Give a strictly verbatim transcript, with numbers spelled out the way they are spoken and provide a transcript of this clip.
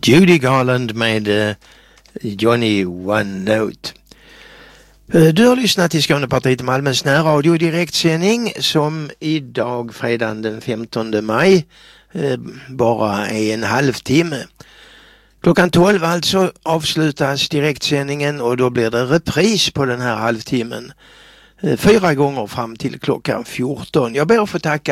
Judy Garland med uh, Johnny One Note. Uh, du har lyssnat till Skånepartiet i Malmös närradio direktsändning som idag fredagen den femtonde maj uh, bara är en halvtimme. Klockan tolv alltså avslutas direktsändningen och då blir det repris på den här halvtimmen. Uh, fyra gånger fram till klockan fjorton. Jag ber att få tacka